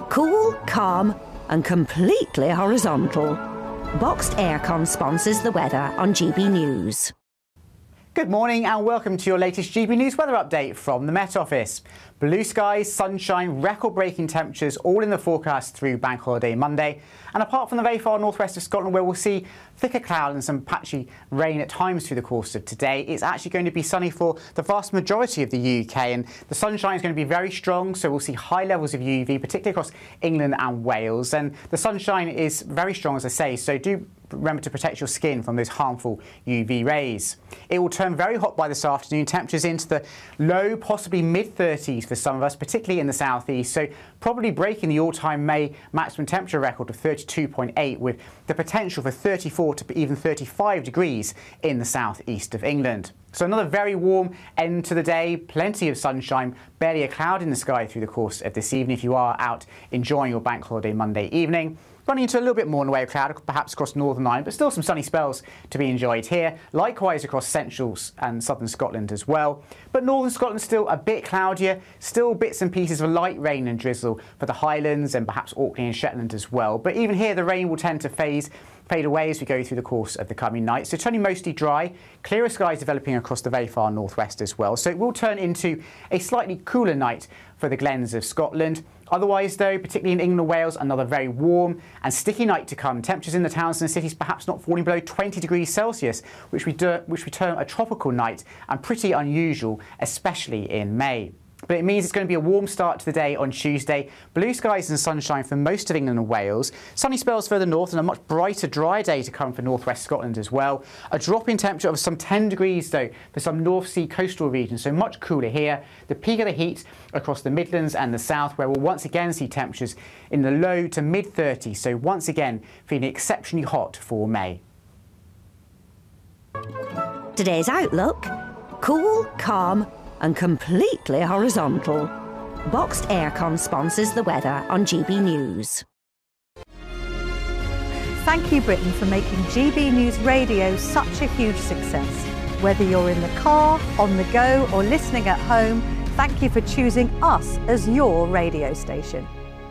Cool, calm and completely horizontal. Boxed Aircon sponsors the weather on GB News. Good morning and welcome to your latest GB News weather update from the Met Office. Blue skies, sunshine, record-breaking temperatures all in the forecast through Bank Holiday Monday. And apart from the very far northwest of Scotland where we'll see thicker cloud and some patchy rain at times through the course of today, it's actually going to be sunny for the vast majority of the UK, and the sunshine is going to be very strong, so we'll see high levels of UV, particularly across England and Wales. And the sunshine is very strong, as I say, so do remember to protect your skin from those harmful UV rays. It will turn very hot by this afternoon, temperatures into the low, possibly mid-30s for some of us, particularly in the southeast, so probably breaking the all-time May maximum temperature record of 32.8, with the potential for 34 to even 35 degrees in the southeast of England. So another very warm end to the day, plenty of sunshine, barely a cloud in the sky through the course of this evening if you are out enjoying your Bank Holiday Monday evening. Running into a little bit more in the way of cloud, perhaps across Northern Ireland, but still some sunny spells to be enjoyed here. Likewise across central and southern Scotland as well. But northern Scotland still a bit cloudier, still bits and pieces of light rain and drizzle for the Highlands and perhaps Orkney and Shetland as well. But even here the rain will tend to fade away as we go through the course of the coming night. So turning mostly dry, clearer skies developing across the very far northwest as well. So it will turn into a slightly cooler night for the glens of Scotland. Otherwise though, particularly in England and Wales, another very warm and sticky night to come. Temperatures in the towns and cities perhaps not falling below 20 degrees Celsius, which we term a tropical night and pretty unusual, especially in May. But it means it's going to be a warm start to the day on Tuesday. Blue skies and sunshine for most of England and Wales. Sunny spells further north and a much brighter, dry day to come for northwest Scotland as well. A drop in temperature of some 10 degrees though for some North Sea coastal regions, so much cooler here. The peak of the heat across the Midlands and the south, where we'll once again see temperatures in the low to mid-30s, so once again feeling exceptionally hot for May. Today's outlook: cool, calm and completely horizontal. Boxed Aircon sponsors the weather on GB News. Thank you, Britain, for making GB News Radio such a huge success. Whether you're in the car, on the go or listening at home, thank you for choosing us as your radio station.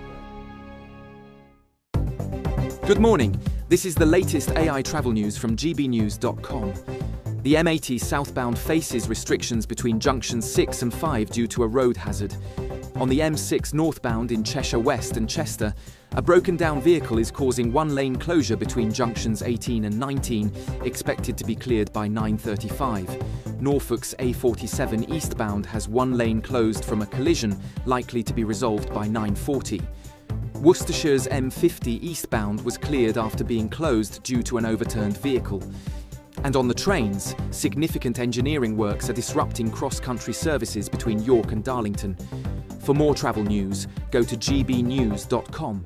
Good morning. This is the latest AI travel news from gbnews.com. The M80 southbound faces restrictions between junctions 6 and 5 due to a road hazard. On the M6 northbound in Cheshire West and Chester, a broken-down vehicle is causing one-lane closure between junctions 18 and 19, expected to be cleared by 9:35. Norfolk's A47 eastbound has one lane closed from a collision, likely to be resolved by 9:40. Worcestershire's M50 eastbound was cleared after being closed due to an overturned vehicle. And on the trains, significant engineering works are disrupting cross-country services between York and Darlington. For more travel news, go to gbnews.com.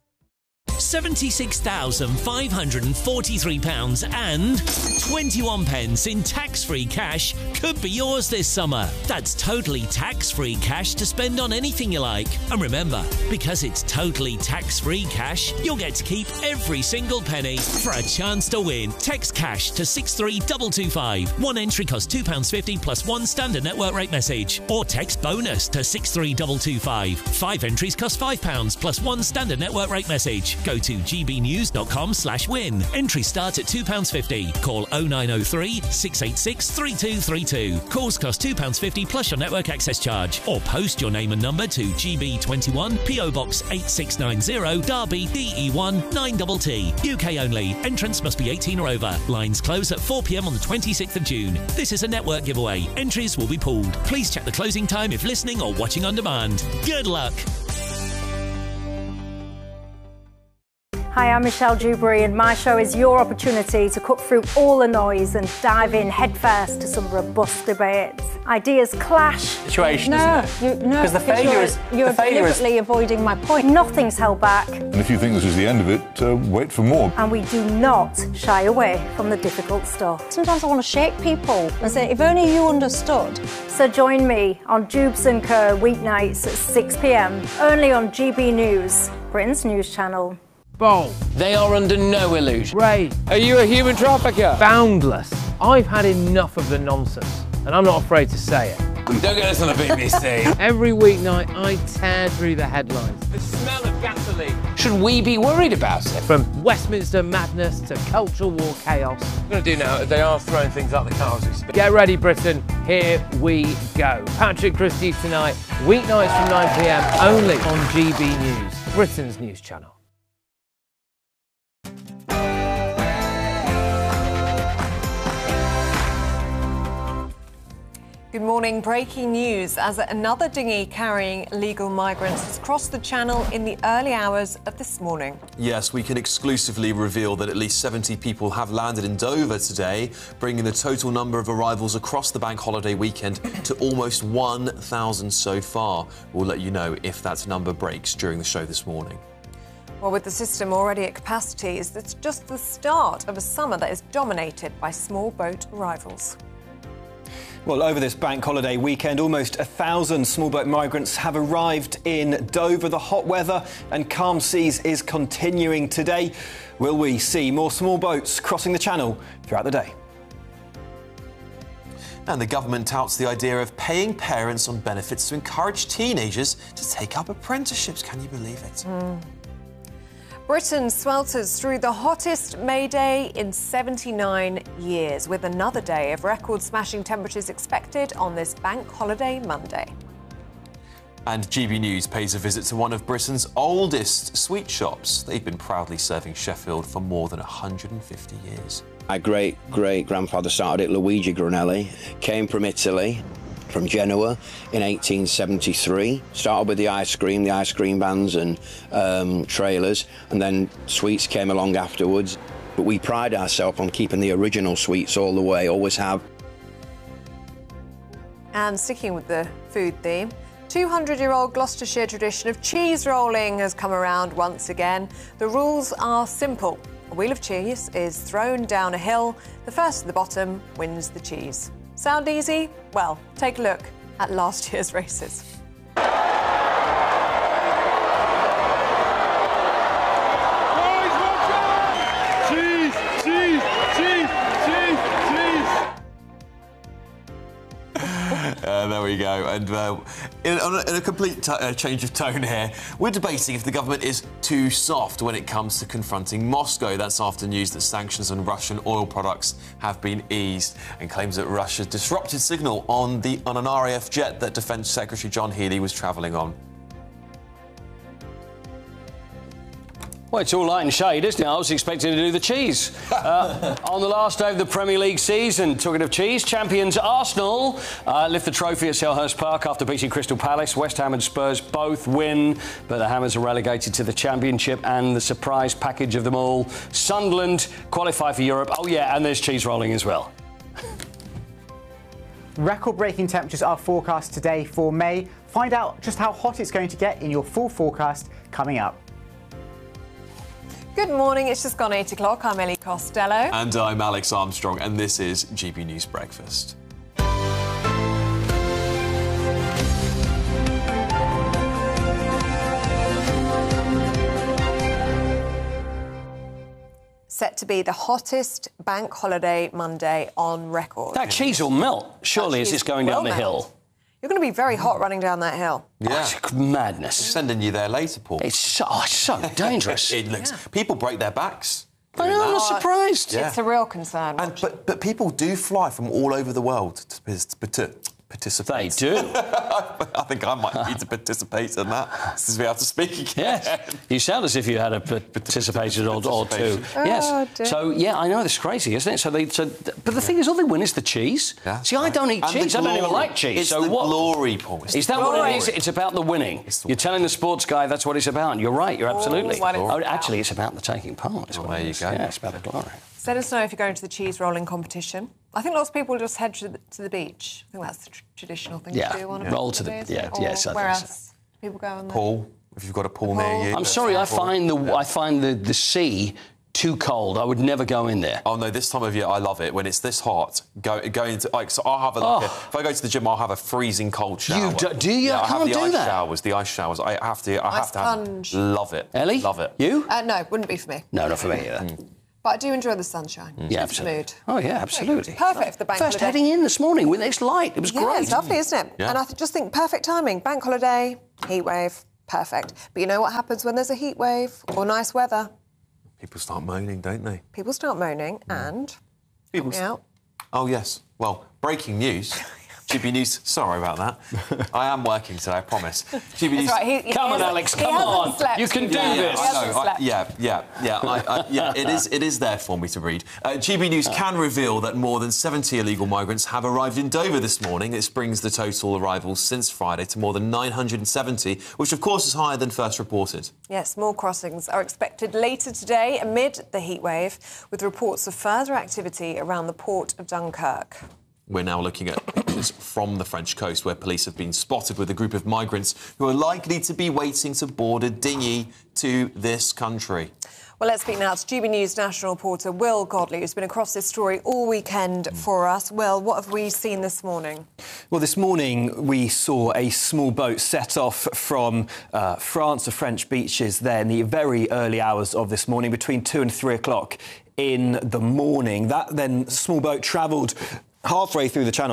£76,543 and 21 pence in tax-free cash could be yours this summer. That's totally tax-free cash to spend on anything you like. And remember, because it's totally tax-free cash, you'll get to keep every single penny for a chance to win. Text cash to 63225. One entry costs £2.50 plus one standard network rate message. Or text bonus to 63225. 5 entries cost £5 plus one standard network rate message. Go to gbnews.com/win. Entries start at £2.50. Call 0903 686 3232. Calls cost £2.50 plus your network access charge. Or post your name and number to GB21 PO Box 8690 Derby DE1 9TT. UK only. Entrance must be 18 or over. Lines close at 4 p.m. on the 26th of June. This is a network giveaway. Entries will be pooled. Please check the closing time if listening or watching on demand. Good luck. Hi, I'm Michelle Dewberry and my show is your opportunity to cut through all the noise and dive in headfirst to some robust debates. Ideas clash. Situation, isn't it? Because the failure is... You're deliberately avoiding my point. Nothing's held back. And if you think this is the end of it, wait for more. And we do not shy away from the difficult stuff. Sometimes I want to shake people and say, if only you understood. So join me on Dubes & Co weeknights at 6 p.m. only on GB News, Britain's news channel. Bold. They are under no illusion. Ray. Are you a human trafficker? Boundless. I've had enough of the nonsense, and I'm not afraid to say it. Don't get us on the BBC. Every weeknight, I tear through the headlines. The smell of gasoline. Should we be worried about it? From Westminster madness to cultural war chaos. What I'm going to do now, they are throwing things out the car as we speak. Get ready, Britain. Here we go. Patrick Christie's tonight, weeknights from 9 p.m. only on GB News, Britain's news channel. Good morning. Breaking news as another dinghy carrying illegal migrants has crossed the channel in the early hours of this morning. Yes, we can exclusively reveal that at least 70 people have landed in Dover today, bringing the total number of arrivals across the bank holiday weekend to almost 1,000 so far. We'll let you know if that number breaks during the show this morning. Well, with the system already at capacity, it's just the start of a summer that is dominated by small boat arrivals. Well, over this bank holiday weekend, almost 1,000 small boat migrants have arrived in Dover. The hot weather and calm seas is continuing today. Will we see more small boats crossing the channel throughout the day? And the government touts the idea of paying parents on benefits to encourage teenagers to take up apprenticeships. Can you believe it? Britain swelters through the hottest May Day in 79 years, with another day of record-smashing temperatures expected on this bank holiday Monday. And GB News pays a visit to one of Britain's oldest sweet shops. They've been proudly serving Sheffield for more than 150 years. My great-great-grandfather started it, Luigi Granelli, came from Italy, from Genoa in 1873. Started with the ice cream vans and trailers, and then sweets came along afterwards. But we pride ourselves on keeping the original sweets all the way, always have. And sticking with the food theme, 200-year-old Gloucestershire tradition of cheese rolling has come around once again. The rules are simple. A wheel of cheese is thrown down a hill. The first at the bottom wins the cheese. Sound easy? Well, take a look at last year's races. Cheese, cheese, cheese, cheese, cheese. There we go. And in a complete change of tone here, we're debating if the government is too soft when it comes to confronting Moscow. That's after news that sanctions on Russian oil products have been eased, and claims that Russia disrupted signal on an RAF jet that Defence Secretary John Healey was travelling on. Well, it's all light and shade, isn't it? I was expecting to do the cheese. On the last day of the Premier League season, talking of cheese, champions Arsenal lift the trophy at Selhurst Park after beating Crystal Palace. West Ham and Spurs both win, but the Hammers are relegated to the Championship, and the surprise package of them all, Sunderland qualify for Europe. Oh yeah, and there's cheese rolling as well. Record-breaking temperatures are forecast today for May. Find out just how hot it's going to get in your full forecast coming up. Good morning, it's just gone 8 o'clock. I'm Ellie Costello. And I'm Alex Armstrong, and this is GB News Breakfast. Set to be the hottest bank holiday Monday on record. That cheese will melt, surely, as it's going down the hill. You're going to be very hot running down that hill. Yeah. It's madness. I'm sending you there later, Paul. It's so dangerous. It looks. People break their backs. I know, I'm not surprised. Yeah. It's a real concern. But people do fly from all over the world to participate. They do. I think I might need to participate in that since we have to speak again. Yes. You sound as if you had participated or two. Yes. Dear. So, yeah, I know, this is crazy, isn't it? But the thing is, all they win is the cheese. Yeah, see, I don't eat cheese. I don't even like cheese. It's so the what? Glory, Paul. Is that what it is? It's about the winning. You're telling the sports guy that's what it's about. You're right. You're absolutely. Actually, it's about the taking part. There you go. Yeah, it's about the glory. Let us know if you're going to the cheese rolling competition. I think lots of people just head to the beach. I think that's the traditional thing to do on a roll to the yes. Where else? People go on there. Pool. If you've got a pool near you. I'm sorry. I find the sea too cold. I would never go in there. Oh no, this time of year I love it when it's this hot. Go into so I'll have if I go to the gym, I'll have a freezing cold shower. Do you? Yeah, I can't do that. The ice showers. I have to have. Love it. Ellie, love it. You? No, wouldn't be for me. No, not for me either. But But I do enjoy the sunshine. Yeah, It's absolutely. mood. Oh, yeah, absolutely. Perfect for the bank First holiday. heading in this morning with this light. It was Yeah, great. it's lovely, isn't it? Yeah. And I just think perfect timing. Bank holiday, heat wave, perfect. But you know what happens when there's a heat wave or nice weather? People start moaning, don't they? People start moaning and... People out. Oh, yes. Well, breaking news. GB News, sorry about that. I am working today, I promise. GB News. Right, Come on, Alex, come on. You can do this. It is there for me to read. GB News can reveal that more than 70 illegal migrants have arrived in Dover this morning. This brings the total arrivals since Friday to more than 970, which of course is higher than first reported. Yes, more crossings are expected later today amid the heat wave, with reports of further activity around the port of Dunkirk. We're now looking at pictures from the French coast where police have been spotted with a group of migrants who are likely to be waiting to board a dinghy to this country. Well, let's speak now to GB News national reporter Will Godley, who's been across this story all weekend for us. Will, what have we seen this morning? Well, this morning we saw a small boat set off from France to French beaches there in the very early hours of this morning, between 2 and 3 o'clock in the morning. That then small boat travelled halfway through the channel,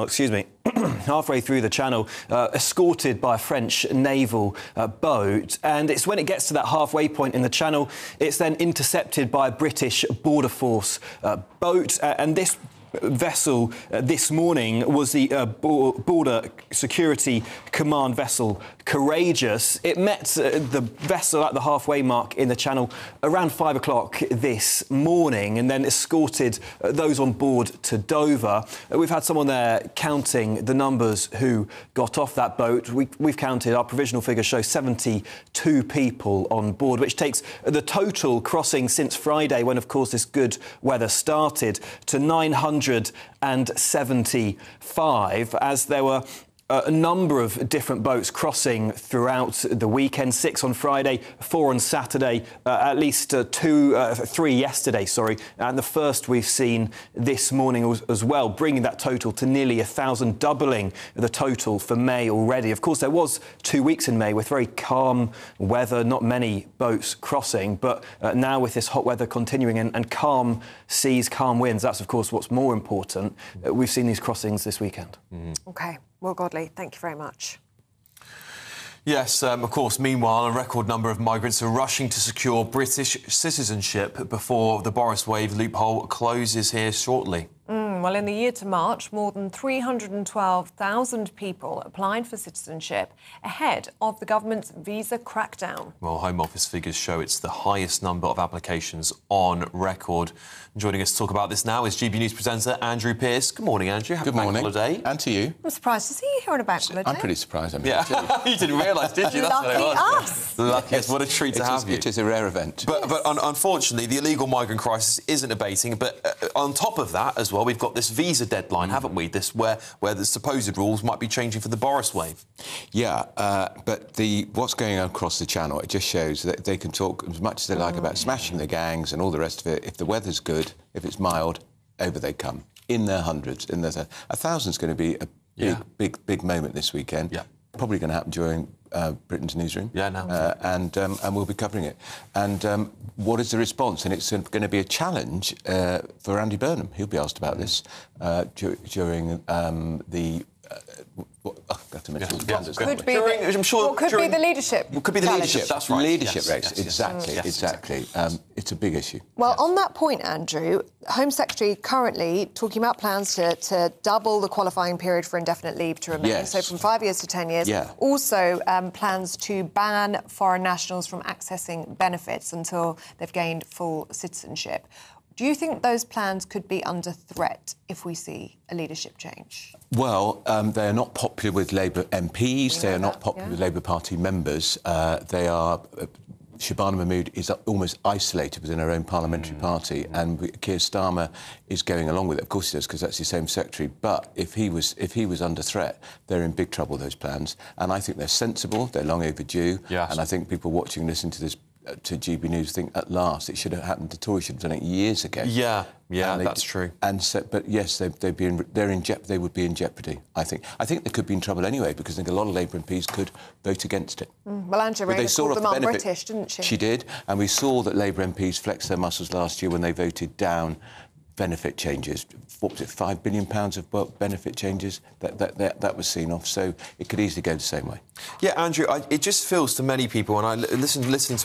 escorted by a French naval boat. And it's when it gets to that halfway point in the channel, it's then intercepted by a British Border Force boat. And this vessel this morning was the Border Security Command vessel Courageous. It met the vessel at the halfway mark in the channel around 5 o'clock this morning and then escorted those on board to Dover. We've had someone there counting the numbers who got off that boat. We've counted, our provisional figures show 72 people on board, which takes the total crossing since Friday, when, of course, this good weather started, to 975, as there were a number of different boats crossing throughout the weekend. 6 on Friday, 4 on Saturday, at least 3 yesterday, and the first we've seen this morning as well, bringing that total to nearly 1,000, doubling the total for May already. Of course, there was 2 weeks in May with very calm weather, not many boats crossing, but now with this hot weather continuing and calm seas, calm winds, that's, of course, what's more important. We've seen these crossings this weekend. OK. Will Godley, thank you very much. Yes, of course, meanwhile, a record number of migrants are rushing to secure British citizenship before the Boris Wave loophole closes here shortly. Well, in the year to March, more than 312,000 people applied for citizenship ahead of the government's visa crackdown. Well, Home Office figures show it's the highest number of applications on record. Joining us to talk about this now is GB News presenter Andrew Pearce. Good morning, Andrew. Happy bank holiday. And to you. I'm surprised to see you here on a bank holiday. I'm pretty surprised I'm here too. You didn't realise, did you? That's Lucky what it was. us. Lucky us. What a treat to have you. It is a rare event. But unfortunately, the illegal migrant crisis isn't abating. But on top of that as well, we've got this visa deadline, haven't we? This where the supposed rules might be changing for the Boris Wave. Yeah, but what's going on across the channel, it just shows that they can talk as much as they like about smashing the gangs and all the rest of it. If the weather's good, if it's mild, over they come. In their hundreds. In their 1,000's going to be a big moment this weekend. Yeah. Probably going to happen during Britain's newsroom. Yeah, now. And we'll be covering it. And what is the response? And it's going to be a challenge for Andy Burnham. He'll be asked about this during the... Could be the leadership. Could be the leadership. That's right. Leadership race. Exactly. It's a big issue. Well, on that point, Andrew, Home Secretary currently talking about plans to double the qualifying period for indefinite leave to remain, so from 5 years to 10 years. Yeah. Also, plans to ban foreign nationals from accessing benefits until they've gained full citizenship. Do you think those plans could be under threat if we see a leadership change? Well, they are not popular with Labour MPs. They are not popular with Labour Party members. They are... Shabana Mahmood is almost isolated within her own parliamentary party, and Keir Starmer is going along with it. Of course he does, because that's his Home Secretary. But if he was under threat, they're in big trouble, those plans. And I think they're sensible, they're long overdue, and I think people watching and listening to this to GB News, think at last it should have happened. The Tories should have done it years ago. Yeah, that's true. And so, but yes, they would be in jeopardy. I think they could be in trouble anyway, because I think a lot of Labour MPs could vote against it. Well, Angela Rayner called them un-British, didn't she? She did, and we saw that Labour MPs flexed their muscles last year when they voted down benefit changes. What was it, £5 billion of benefit changes? That was seen off, so it could easily go the same way. Yeah, Andrew, it just feels to many people, and I listen to